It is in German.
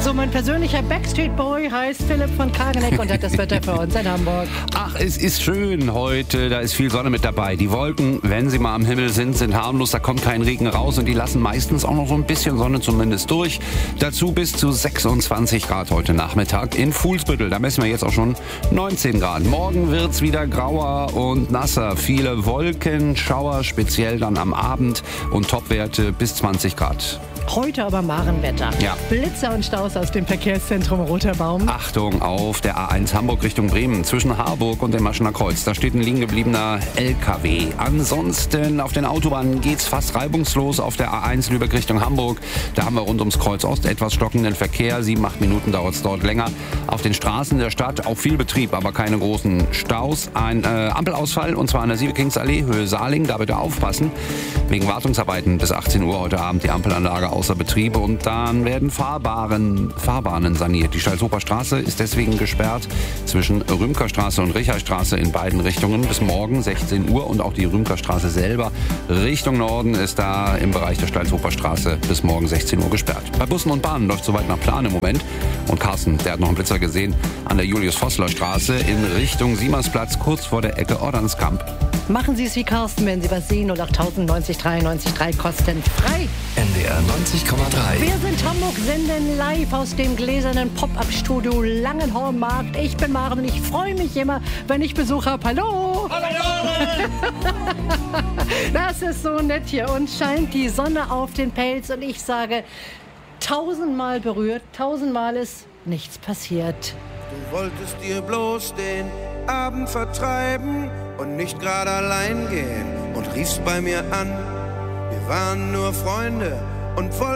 So, mein persönlicher Backstreet Boy heißt Philipp von Kageneck und hat das Wetter für uns in Hamburg. Ach, es ist schön heute, da ist viel Sonne mit dabei. Die Wolken, wenn sie mal am Himmel sind harmlos, da kommt kein Regen raus und die lassen meistens auch noch so ein bisschen Sonne zumindest durch. Dazu bis zu 26 Grad heute Nachmittag in Fuhlsbüttel. Da messen wir jetzt auch schon 19 Grad. Morgen wird's wieder grauer und nasser. Viele Wolken, Schauer, speziell dann am Abend und Topwerte bis 20 Grad. Heute aber Marenwetter. Ja. Blitzer und Staus aus dem Verkehrszentrum Roter Baum. Achtung auf der A1 Hamburg Richtung Bremen zwischen Harburg und dem Maschener Kreuz. Da steht ein liegen gebliebener LKW. Ansonsten auf den Autobahnen geht's fast reibungslos. Auf der A1 Lübeck Richtung Hamburg. Da haben wir rund ums Kreuz Ost etwas stockenden Verkehr. 7-8 Minuten dauert es dort länger. Auf den Straßen der Stadt auch viel Betrieb, aber keine großen Staus. Ein Ampelausfall und zwar an der Siebekingsallee, Höhe Saarling. Da bitte aufpassen. Wegen Wartungsarbeiten bis 18 Uhr heute Abend die Ampelanlage außer Betrieb und dann werden Fahrbahnen saniert. Die Stalzhofer Straße ist deswegen gesperrt zwischen Rümkerstraße und Richardstraße in beiden Richtungen bis morgen 16 Uhr und auch die Rümkerstraße selber Richtung Norden ist da im Bereich der Stalzhofer Straße bis morgen 16 Uhr gesperrt. Bei Bussen und Bahnen läuft soweit nach Plan im Moment und Carsten, der hat noch einen Blitzer gesehen an der Julius-Vossler-Straße in Richtung Siemannsplatz kurz vor der Ecke Ordanskamp. Machen Sie es wie Carsten, wenn Sie was sehen. 08090 93 kostenfrei. NDR 90,3. Wir sind Hamburg, senden live aus dem gläsernen Pop-Up-Studio Langenhornmarkt. Ich bin Maren und ich freue mich immer, wenn ich Besuch habe. Hallo! Hallo! Das ist so nett hier und scheint die Sonne auf den Pelz und ich sage, 1000-mal berührt, 1000-mal ist nichts passiert. Du wolltest dir bloß den Abend vertreiben und nicht gerade allein gehen und riefst bei mir an. Wir waren nur Freunde und wollten